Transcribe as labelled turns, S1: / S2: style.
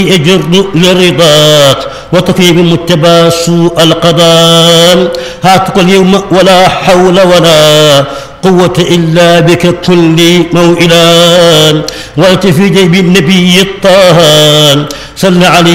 S1: يجر لرضاك وتفي بمتبى سوء القضاء. هاتك اليوم ولا حول ولا قوة إلا بك كل موئلا. وأنت في جيب النبي الطه صلى عليه